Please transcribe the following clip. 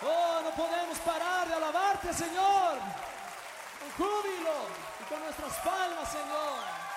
Oh, no podemos parar de alabarte, Señor, con júbilo y con nuestras palmas, Señor.